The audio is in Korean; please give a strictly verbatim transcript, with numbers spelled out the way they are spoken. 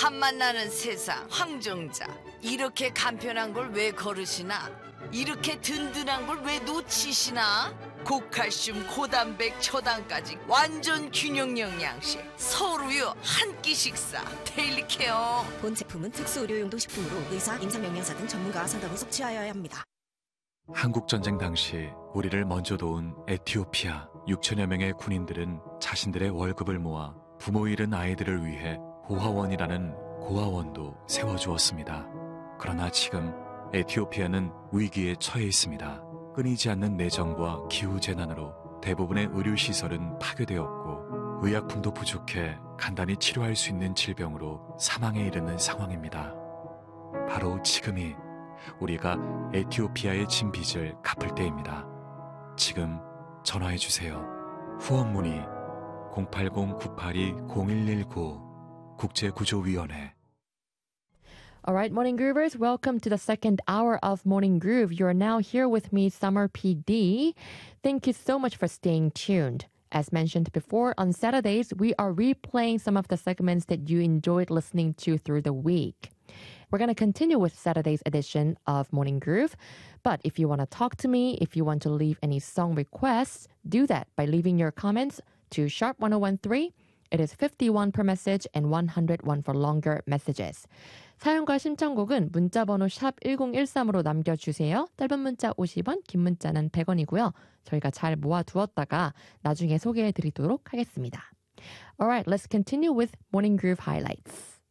한만 나는 세상 황정자. 이렇게 간편한 걸 왜 거르시나? 이렇게 든든한 걸 왜 놓치시나? 고칼슘, 고단백, 초당까지 완전 균형 영양식. 서울우유 한 끼 식사. 데일리 케어. 본 제품은 특수 의료용도 식품으로 의사, 임상영양사 등 전문가와 상담 후 섭취하여야 합니다. 한국전쟁 당시 우리를 먼저 도운 에티오피아 육천여 명의 군인들은 자신들의 월급을 모아 부모 잃은 아이들을 위해 고아원이라는 고아원도 세워주었습니다. 그러나 지금 에티오피아는 위기에 처해 있습니다. 끊이지 않는 내정과 기후재난으로 대부분의 의료시설은 파괴되었고 의약품도 부족해 간단히 치료할 수 있는 질병으로 사망에 이르는 상황입니다. 바로 지금이 우리가 에티오피아의 진 빚을 갚을 때입니다. 지금 전화해주세요. 후원 문의 공팔공 구팔이 공일일구 국제구조위원회. All right, Morning Groovers, welcome to the second hour of Morning Groove. You are now here with me, Summer P D. Thank you so much for staying tuned. As mentioned before, on Saturdays, we are replaying some of the segments that you enjoyed listening to through the week. We're going to continue with Saturday's edition of Morning Groove. But if you want to talk to me, if you want to leave any song requests, do that by leaving your comments to sharp one oh one three. It is fifty-one per message and one hundred one for longer messages. 사연과 신청곡은 문자번호 샵 일공일삼으로 남겨주세요. 짧은 문자 오십 원, 긴 문자는 백 원이고요. 저희가 잘 모아두었다가 나중에 소개해드리도록 하겠습니다. Alright, let's continue with Morning Groove highlights.